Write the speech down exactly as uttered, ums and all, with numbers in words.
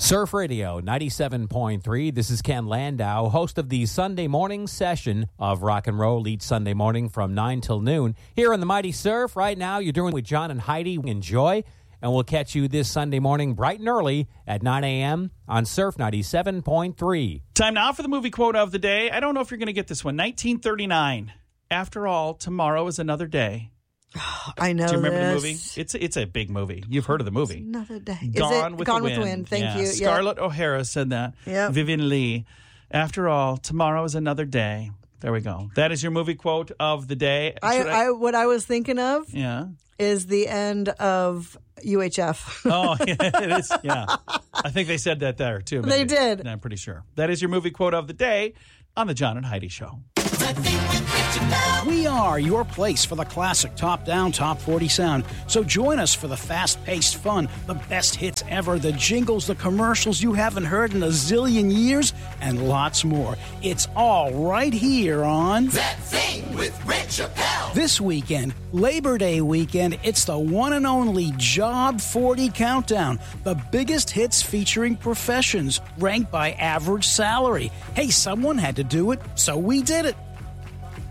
Surf Radio ninety-seven point three. This is Ken Landau, host of the Sunday morning session of Rock and Roll each Sunday morning from nine till noon. Here on the Mighty Surf, right now, you're doing with John and Heidi. Enjoy, and we'll catch you this Sunday morning bright and early at nine a.m. on Surf ninety-seven point three. Time now for the movie quote of the day. I don't know if you're going to get this one. nineteen thirty-nine. After all, tomorrow is another day. I know. Do you remember this. the movie? It's it's a big movie. You've heard of the movie. It's another day. Gone is it with Gone the with Wind. the Wind? Thank yeah. you. Scarlett yep. O'Hara said that. Yep. Vivian Lee. After all, tomorrow is another day. There we go. That is your movie quote of the day. I, Should I, what I was thinking of yeah. is the end of U H F. Oh, yeah, it is. Yeah. I think they said that there, too. They maybe. did. I'm pretty sure. That is your movie quote of the day on the John and Heidi Show. We are your place for the classic top-down, top forty sound. So join us for the fast-paced fun, the best hits ever, the jingles, the commercials you haven't heard in a zillion years, and lots more. It's all right here on That Thing with Red Chappelle. This weekend, Labor Day weekend, it's the one and only Job forty Countdown. The biggest hits featuring professions, ranked by average salary. Hey, someone had to do it, so we did it.